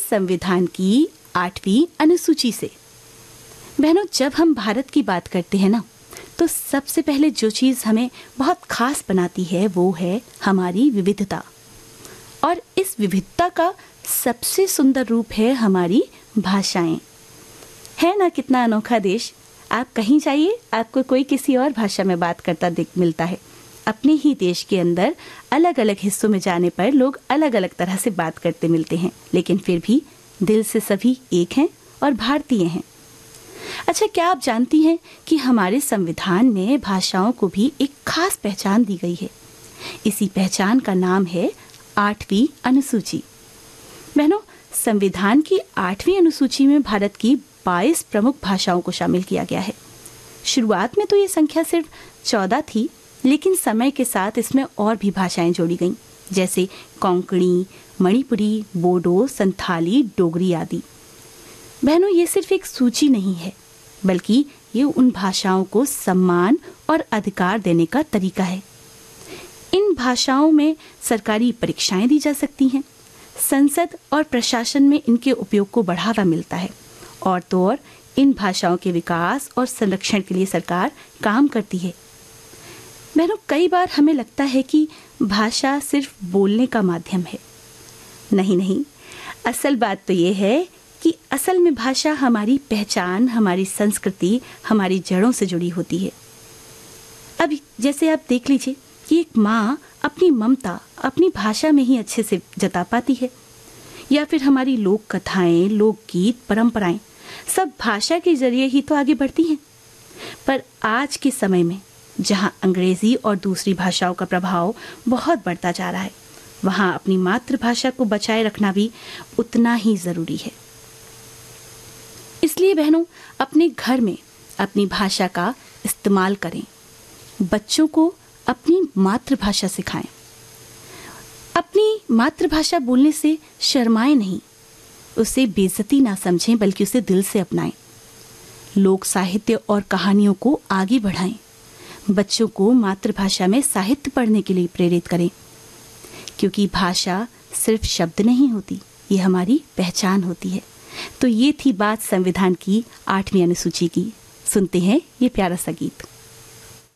संविधान की 8वीं अनुसूची से। बहनों, जब हम भारत की बात करते हैं ना, तो सबसे पहले जो चीज़ हमें बहुत खास बनाती है वो है हमारी विविधता। और इस विविधता का सबसे सुंदर रूप है हमारी भाषाएं। है ना कितना अनोखा देश। आप कहीं जाइए, आपको कोई किसी और भाषा में बात करता मिलता है। अपने ही देश के अंदर अलग अलग हिस्सों में जाने पर लोग अलग अलग तरह से बात करते मिलते हैं, लेकिन फिर भी दिल से सभी एक हैं और भारतीय हैं। अच्छा, क्या आप जानती हैं कि हमारे संविधान में भाषाओं को भी एक खास पहचान दी गई है। इसी पहचान का नाम है 8वीं अनुसूची। बहनों, संविधान की 8वीं अनुसूची में भारत की 22 प्रमुख भाषाओं को शामिल किया गया है। शुरुआत में तो ये संख्या सिर्फ 14 थी, लेकिन समय के साथ इसमें और भी भाषाएं जोड़ी गईं, जैसे कोंकणी, मणिपुरी, बोडो, संथाली, डोगरी आदि। बहनों, ये सिर्फ एक सूची नहीं है, बल्कि ये उन भाषाओं को सम्मान और अधिकार देने का तरीका है। इन भाषाओं में सरकारी परीक्षाएं दी जा सकती हैं, संसद और प्रशासन में इनके उपयोग को बढ़ावा मिलता है, और तो और इन भाषाओं के विकास और संरक्षण के लिए सरकार काम करती है। बहनों, कई बार हमें लगता है कि भाषा सिर्फ बोलने का माध्यम है। नहीं, असल बात तो ये है कि असल में भाषा हमारी पहचान, हमारी संस्कृति, हमारी जड़ों से जुड़ी होती है। अब जैसे आप देख लीजिए कि एक माँ अपनी ममता अपनी भाषा में ही अच्छे से जता पाती है, या फिर हमारी लोक कथाएं, लोकगीत, परंपराएं सब भाषा के जरिए ही तो आगे बढ़ती हैं। पर आज के समय में जहाँ अंग्रेजी और दूसरी भाषाओं का प्रभाव बहुत बढ़ता जा रहा है, वहाँ अपनी मातृभाषा को बचाए रखना भी उतना ही जरूरी है। इसलिए बहनों, अपने घर में अपनी भाषा का इस्तेमाल करें, बच्चों को अपनी मातृभाषा सिखाएं। अपनी मातृभाषा बोलने से शर्माएं नहीं, उसे बेइज्जती ना समझें, बल्कि उसे दिल से अपनाएं। लोक साहित्य और कहानियों को आगे बढ़ाएं। बच्चों को मातृभाषा में साहित्य पढ़ने के लिए प्रेरित करें, क्योंकि भाषा सिर्फ शब्द नहीं होती, ये हमारी पहचान होती है। तो ये थी बात संविधान की 8वीं अनुसूची की। सुनते हैं ये प्यारा सा गीत।